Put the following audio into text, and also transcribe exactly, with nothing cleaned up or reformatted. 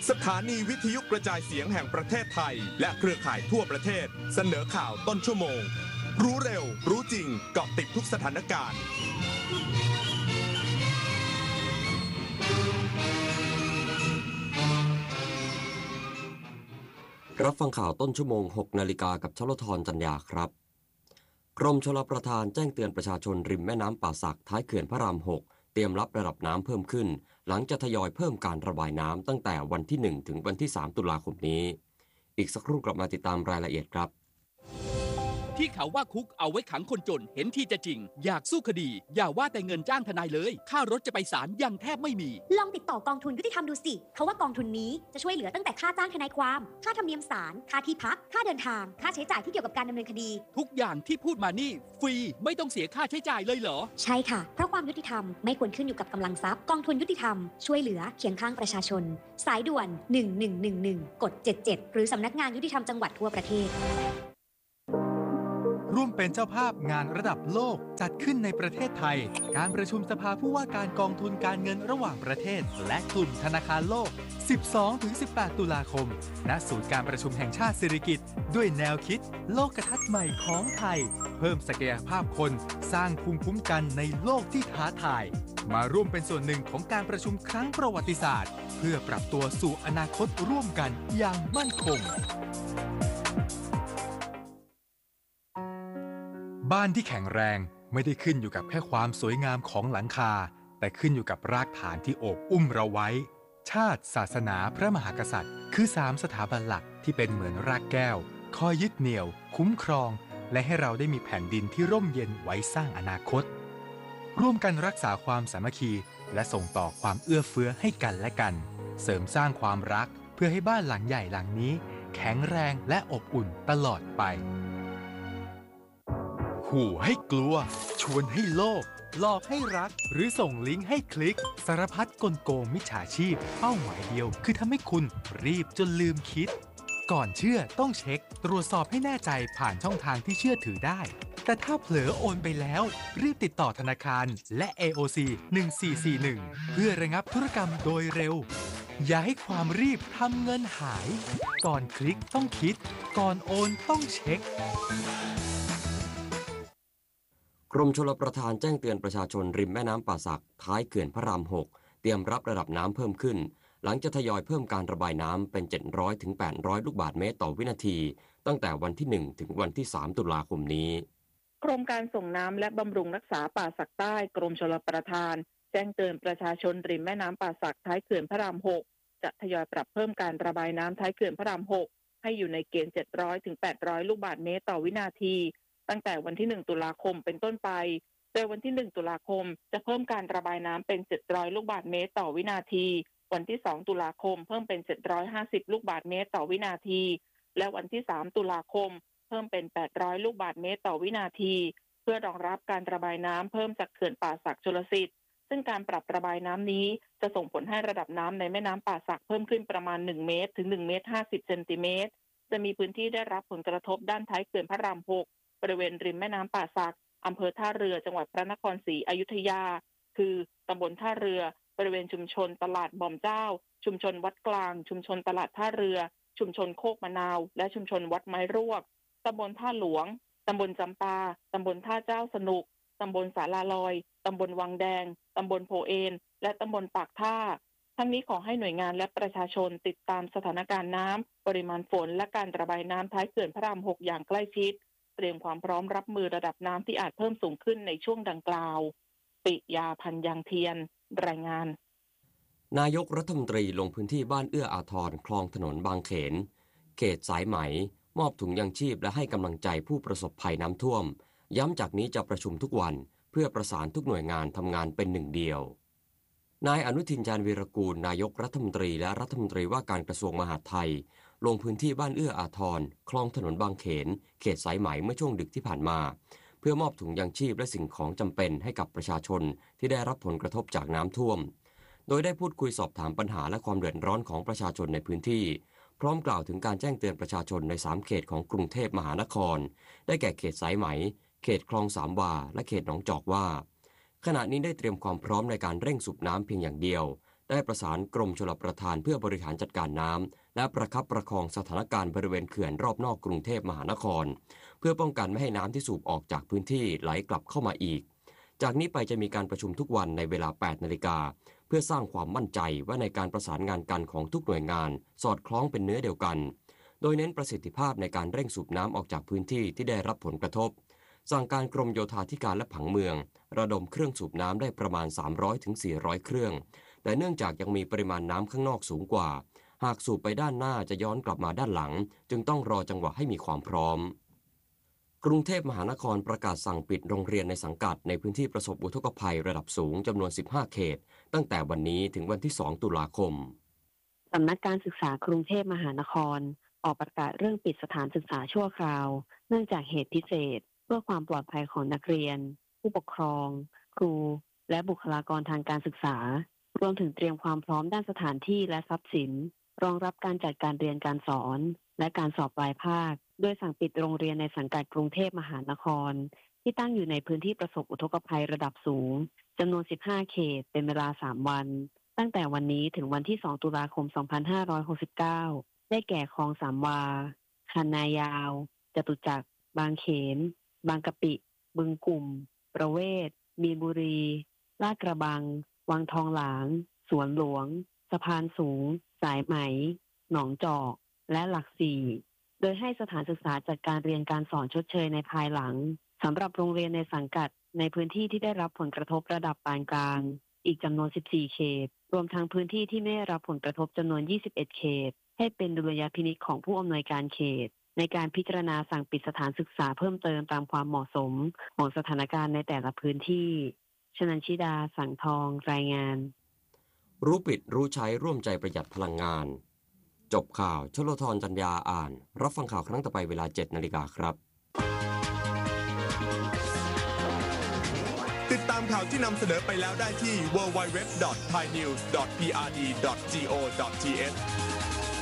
สถานีวิทยุกระจายเสียงแห่งประเทศไทยและเครือข่ายทั่วประเทศเสนอข่าวต้นชั่วโมงรู้เร็วรู้จริงเกาะติดทุกสถานการณ์รับฟังข่าวต้นชั่วโมง หกนาฬิกากับชลธรจัญญาครับกรมชลประทานแจ้งเตือนประชาชนริมแม่น้ำป่าสักท้ายเขื่อนพระรามหกเตรียมรับระดับน้ำเพิ่มขึ้นหลังจะทยอยเพิ่มการระบายน้ำตั้งแต่วันที่หนึ่งถึงวันที่สามตุลาคมนี้อีกสักครู่กลับมาติดตามรายละเอียดครับที่เขาว่าคุกเอาไว้ขังคนจนเห็นที่จะจริงอยากสู้คดีอย่าว่าแต่เงินจ้างทนายเลยค่ารถจะไปศาลยังแทบไม่มีลองติดต่อกองทุนยุติธรรมดูสิเขาว่ากองทุนนี้จะช่วยเหลือตั้งแต่ค่าจ้างทนายความค่าธรรมเนียมศาลค่าที่พักค่าเดินทางค่าใช้จ่ายที่เกี่ยวกับการดำเนินคดีทุกอย่างที่พูดมานี่ฟรีไม่ต้องเสียค่าใช้จ่ายเลยเหรอใช่ค่ะเพราะความยุติธรรมไม่ควรขึ้นอยู่กับกำลังทรัพย์กองทุนยุติธรรมช่วยเหลือเคียงข้างประชาชนสายด่วนหนึ่งหนึ่งหนึ่งหนึ่งกดเจ็ดเจ็ดหรือสำนักงานยุติธรรมจังหวัดทั่วประเทศร่วมเป็นเจ้าภาพงานระดับโลกจัดขึ้นในประเทศไทยการประชุมสภาผู้ว่าการกองทุนการเงินระหว่างประเทศและกลุ่มธนาคารโลก สิบสองถึงสิบแปด ตุลาคมณศูนย์การประชุมแห่งชาติสิริกิติ์ด้วยแนวคิดโลกทัศน์ใหม่ของไทยเพิ่มศักยภาพคนสร้างภูมิคุ้มกันในโลกที่ท้าทายมาร่วมเป็นส่วนหนึ่งของการประชุมครั้งประวัติศาสตร์เพื่อปรับตัวสู่อนาคตร่วมกันอย่างมั่นคงบ้านที่แข็งแรงไม่ได้ขึ้นอยู่กับแค่ความสวยงามของหลังคาแต่ขึ้นอยู่กับรากฐานที่โอบอุ้มเราไว้ชาติศาสนาพระมหากษัตริย์คือสามสถาบันหลักที่เป็นเหมือนรากแก้วคอยยึดเหนี่ยวคุ้มครองและให้เราได้มีแผ่นดินที่ร่มเย็นไว้สร้างอนาคตร่วมกันรักษาความสามัคคีและส่งต่อความเอื้อเฟื้อให้กันและกันเสริมสร้างความรักเพื่อให้บ้านหลังใหญ่หลังนี้แข็งแรงและอบอุ่นตลอดไปขู่ให้กลัวชวนให้โลภหลอกให้รักหรือส่งลิงก์ให้คลิกสารพัดกลโกงมิจฉาชีพเป้าหมายเดียวคือทำให้คุณรีบจนลืมคิดก่อนเชื่อต้องเช็คตรวจสอบให้แน่ใจผ่านช่องทางที่เชื่อถือได้แต่ถ้าเผลอโอนไปแล้วรีบติดต่อธนาคารและ เอ โอ ซี หนึ่งสี่สี่หนึ่งเพื่อระงับธุรกรรมโดยเร็วอย่าให้ความรีบทำเงินหายก่อนคลิกต้องคิดก่อนโอนต้องเช็คกรมชลประทานแจ้งเตือนประชาชนริมแม่น้ำป่าสักท้ายเขื่อนพระรามหกเตรียมรับระดับน้ำเพิ่มขึ้นหลังจะทยอยเพิ่มการระบายน้ำเป็นเจ็ดร้อยถึงแปดร้อยลูกบาศก์เมตรต่อวินาทีตั้งแต่วันที่หนึ่งถึงวันที่สามตุลาคมนี้กรมการส่งน้ำและบำรุงรักษาป่าสักใต้กรมชลประทานแจ้งเตือนประชาชนริมแม่น้ำป่าสักท้ายเขื่อนพระรามหกจะทยอยปรับเพิ่มการระบายน้ำท้ายเขื่อนพระรามหกให้อยู่ในเกณฑ์เจ็ดร้อยถึงแปดร้อยลูกบาศก์เมตรต่อวินาทีตั้งแต่วันที่หนึ่งตุลาคมเป็นต้นไปโดยวันที่หนึ่งตุลาคมจะเพิ่มการระบายน้ำเป็นเจ็ดร้อยลูกบาศก์เมตรต่อวินาทีวันที่สองตุลาคมเพิ่มเป็นเจ็ดร้อยห้าสิบลูกบาศก์เมตรต่อวินาทีและวันที่สามตุลาคมเพิ่มเป็นแปดร้อยลูกบาศก์เมตรต่อวินาทีเพื่อรองรับการระบายน้ำเพิ่มจากเขื่อนป่าสักชลสิทธิ์ซึ่งการปรับระบายน้ำนี้จะส่งผลให้ระดับน้ำในแม่น้ำป่าสักเพิ่มขึ้นประมาณหนึ่งเมตรถึงหนึ่งเมตรห้าสิบเซนติเมตรจะมีพื้นที่ได้รับผลกระทบด้านท้ายเขื่อนพระรามหกบริเวณริมแม่น้ำป่าสักอำเภอท่าเรือจังหวัดพระนครศรีอยุธยาคือตำบลท่าเรือบริเวณชุมชนตลาดบ่อมเจ้าชุมชนวัดกลางชุมชนตลาดท่าเรือชุมชนโคกมะนาวและชุมชนวัดไม้รวกตำบลท่าหลวงตำบลจำปาตำบลท่าเจ้าสนุกตำบลสาลาลอยตำบลวังแดงตำบลโพเอนและตำบลปากท่าทั้งนี้ขอให้หน่วยงานและประชาชนติดตามสถานการณ์น้ำปริมาณฝนและการระบายน้ำท้ายเขื่อนพระรามหกอย่างใกล้ชิดเตรียมความพร้อมรับมือระดับน้ำที่อาจเพิ่มสูงขึ้นในช่วงดังกล่าวปิยาพันยางเทียนรายงานนายกรัฐมนตรีลงพื้นที่บ้านเอื้ออาทรคลองถนนบางเขนเขตสายไหมมอบถุงยังชีพและให้กำลังใจผู้ประสบภัยน้ำท่วมย้ำจากนี้จะประชุมทุกวันเพื่อประสานทุกหน่วยงานทำงานเป็นหนึ่งเดียวนายอนุทิน ชาญวีรกูลนายกรัฐมนตรีและรัฐมนตรีว่าการกระทรวงมหาดไทยลงพื้นที่บ้านเอื้ออาทรคลองถนนบางเขนเขตสายไหมเมื่อช่วงดึกที่ผ่านมาเพื่อมอบถุงยังชีพและสิ่งของจำเป็นให้กับประชาชนที่ได้รับผลกระทบจากน้ำท่วมโดยได้พูดคุยสอบถามปัญหาและความเดือดร้อนของประชาชนในพื้นที่พร้อมกล่าวถึงการแจ้งเตือนประชาชนในสามเขตของกรุงเทพมหานครได้แก่เขตสายไหมเขตคลองสามวาและเขตหนองจอกว่าขณะนี้ได้เตรียมความพร้อมในการเร่งสูบน้ำเพียงอย่างเดียวได้ประสานกรมชลประทานเพื่อบริหารจัดการน้ำและประคับประคองสถานการณ์บริเวณเขื่อนรอบนอกกรุงเทพมหานครเพื่อป้องกันไม่ให้น้ำที่สูบออกจากพื้นที่ไหลกลับเข้ามาอีกจากนี้ไปจะมีการประชุมทุกวันในเวลา แปดนาฬิกาเพื่อสร้างความมั่นใจว่าในการประสานงานกันของทุกหน่วยงานสอดคล้องเป็นเนื้อเดียวกันโดยเน้นประสิทธิภาพในการเร่งสูบน้ำออกจากพื้นที่ที่ได้รับผลกระทบสั่งการกรมโยธาธิการและผังเมืองระดมเครื่องสูบน้ำได้ประมาณ สามร้อยถึงสี่ร้อย เครื่องแต่เนื่องจากยังมีปริมาณน้ำข้างนอกสูงกว่าหากสูบไปด้านหน้าจะย้อนกลับมาด้านหลังจึงต้องรอจังหวะให้มีความพร้อมกรุงเทพมหานครประกาศสั่งปิดโรงเรียนในสังกัดในพื้นที่ประสบอุทกภัยระดับสูงจำนวนสิบห้าเขตตั้งแต่วันนี้ถึงวันที่สองตุลาคมสำนักการศึกษากรุงเทพมหานครออกประกาศเรื่องปิดสถานศึกษาชั่วคราวเนื่องจากเหตุพิเศษเพื่อความปลอดภัยของนักเรียนผู้ปกครองครูและบุคลากรทางการศึกษารวมถึงเตรียมความพร้อมด้านสถานที่และทรัพย์สินรองรับการจัดการเรียนการสอนและการสอบปลายภาคโดยสั่งปิดโรงเรียนในสังกัดกรุงเทพมหานครที่ตั้งอยู่ในพื้นที่ประสบอุทกภัยระดับสูงจำนวนสิบห้าเขตเป็นเวลาสามวันตั้งแต่วันนี้ถึงวันที่สองตุลาคมสองพันห้าร้อยหกสิบเก้าได้แก่คลองสามวาคันนายาวจตุจักรบางเขนบางกะปิบึงกลุ่มประเวศมีนบุรีลาดกระบังวังทองหลางสวนหลวงสะพานสูงสายไหมหนองจอกและหลักสี่โดยให้สถานศึกษาจัดการเรียนการสอนชดเชยในภายหลังสำหรับโรงเรียนในสังกัดในพื้นที่ที่ได้รับผลกระทบระดับปานกลางอีกจำนวนสิบสี่เขตรวมทั้งพื้นที่ที่ไม่ได้รับผลกระทบจำนวนยี่สิบเอ็ดเขตให้เป็นดุลยพินิจของผู้อำนวยการเขตในการพิจารณาสั่งปิดสถานศึกษาเพิ่มเติมตามความเหมาะสมของสถานการณ์ในแต่ละพื้นที่ชนันชิดาสังทองรายงานรู้ปิดรู้ใช้ร่วมใจประหยัดพลังงานจบข่าวชลธรจัญญาอ่านรับฟังข่าวครั้งต่อไปเวลา เจ็ดนาฬิกาครับติดตามข่าวที่นำเสนอไปแล้วได้ที่ ดับเบิลยู ดับเบิลยู ดับเบิลยู ดอท ไทยนิวส์ ดอท พี อาร์ ดี ดอท โก ดอท ที เอช